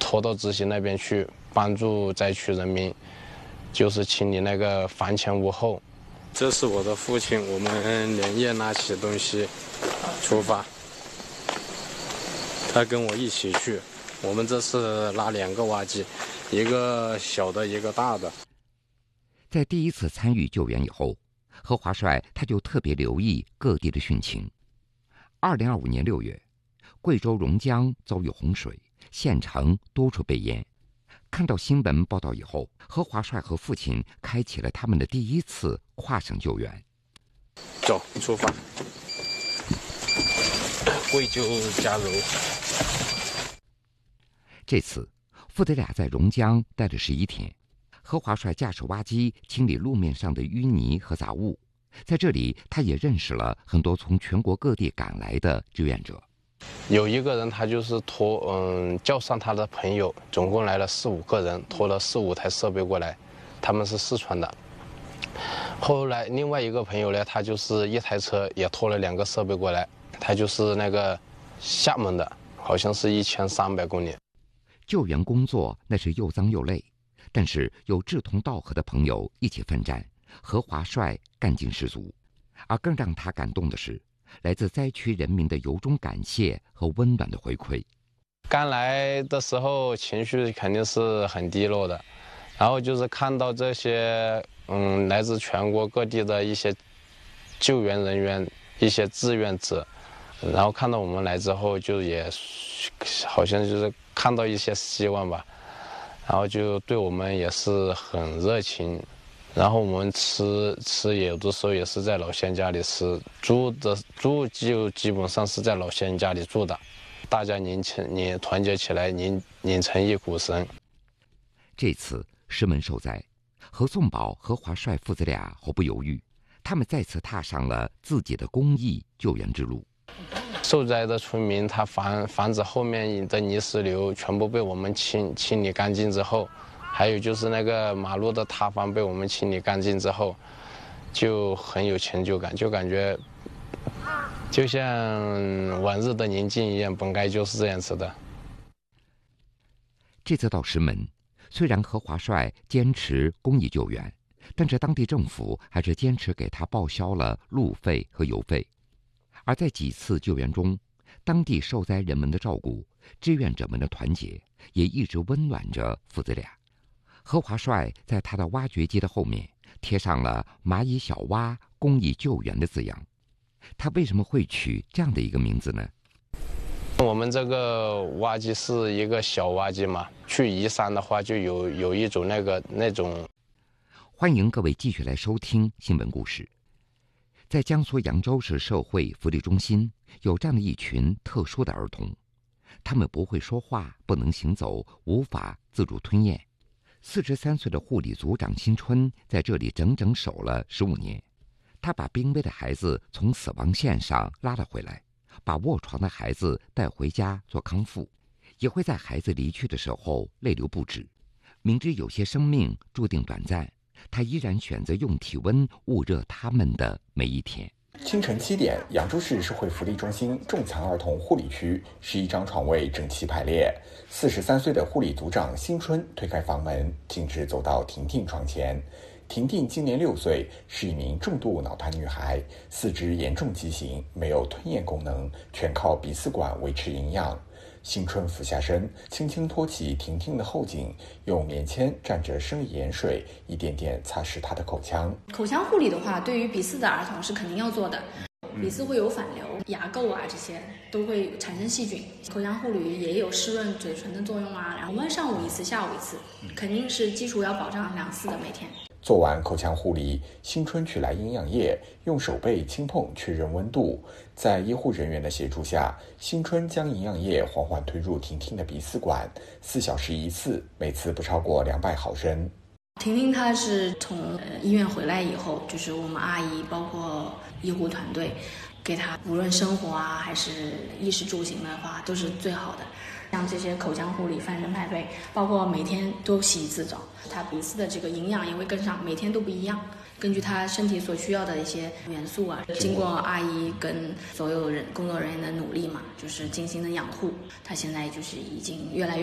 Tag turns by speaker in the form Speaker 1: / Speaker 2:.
Speaker 1: 拖到执行那边去，帮助灾区人民，就是清理那个房前屋后。这是我的父亲，我们连夜拿起东西出发，他跟我一起去。我们这次拉2个挖机，一个小的，一个大的。
Speaker 2: 在第一次参与救援以后，何华帅他就特别留意各地的汛情。2025年6月，贵州榕江遭遇洪水，县城多处被淹。看到新闻报道以后，何华帅和父亲开启了他们的第一次跨省救援。
Speaker 1: 走，出发。贵州加油！
Speaker 2: 这次，父子俩在榕江待了11天。何华帅驾驶挖机清理路面上的淤泥和杂物，在这里，他也认识了很多从全国各地赶来的志愿者。
Speaker 1: 有一个人，他就是叫上他的朋友，总共来了4、5个人，拖了4、5台设备过来，他们是四川的。后来另外一个朋友呢，他就是一台车也拖了2个设备过来，他就是那个厦门的，好像是1300公里。
Speaker 2: 救援工作那是又脏又累，但是有志同道合的朋友一起奋战，何华帅干劲十足。而更让他感动的是，来自灾区人民的由衷感谢和温暖的回馈。
Speaker 1: 刚来的时候情绪肯定是很低落的，然后就是看到这些来自全国各地的一些救援人员、一些志愿者，然后看到我们来之后，就也好像就是看到一些希望吧，然后就对我们也是很热情。然后我们吃有的时候也是在老乡家里吃，住就基本上是在老乡家里住的，大家团结起来，拧成一股绳。
Speaker 2: 这次石门受灾，何颂宝、何华帅父子俩毫不犹豫，他们再次踏上了自己的公益救援之路。
Speaker 1: 受灾的村民，他房子后面的泥石流全部被我们清理干净之后，还有就是那个马路的塌方被我们清理干净之后，就很有成就感，就感觉就像往日的宁静一样，本该就是这样子的。
Speaker 2: 这次到石门，虽然何华帅坚持公益救援，但是当地政府还是坚持给他报销了路费和油费。而在几次救援中，当地受灾人们的照顾，志愿者们的团结，也一直温暖着父子俩。何华帅在他的挖掘机的后面贴上了“蚂蚁小蛙公益救援”的字样。他为什么会取这样的一个名字呢？
Speaker 1: 我们这个挖机是一个小挖机嘛，去移山的话就有一种那种。
Speaker 2: 欢迎各位继续来收听新闻故事。在江苏扬州市社会福利中心，有这样的一群特殊的儿童，他们不会说话，不能行走，无法自主吞咽。43岁的护理组长新春在这里整整守了15年，他把濒危的孩子从死亡线上拉了回来，把卧床的孩子带回家做康复，也会在孩子离去的时候泪流不止。明知有些生命注定短暂，他依然选择用体温捂热他们的每一天。
Speaker 3: 清晨7点，扬州市社会福利中心重残儿童护理区11张床位整齐排列。43岁的护理组长新春推开房门，径直走到婷婷床前。婷婷今年6岁，是一名重度脑瘫女孩，四肢严重畸形，没有吞咽功能，全靠鼻饲管维持营养。新春俯下身，轻轻托起婷婷的后颈，用棉签蘸着生理盐水，一点点擦拭她的口腔。
Speaker 4: 口腔护理的话，对于鼻饲的儿童是肯定要做的。鼻饲会有反流，牙垢啊这些都会产生细菌。口腔护理也有湿润嘴唇的作用啊。然后我们上午一次，下午一次，肯定是基础要保障2次的每天。
Speaker 3: 做完口腔护理，新春取来营养液，用手背轻碰确认温度。在医护人员的协助下，新春将营养液缓缓推入婷婷的鼻饲管，4小时一次，每次不超过200毫升。
Speaker 4: 婷婷她是从医院回来以后，就是我们阿姨包括医护团队给她无论生活啊还是衣食住行的话都是最好的。像这些口腔护理翻身拍背，包括每天都洗一次澡，她鼻饲的这个营养也会跟上，每天都不一样，根据她身体所需要的一些元素啊，经过阿姨跟所有工作人员的努力嘛，就是精心的养护，她现在就是已经越来越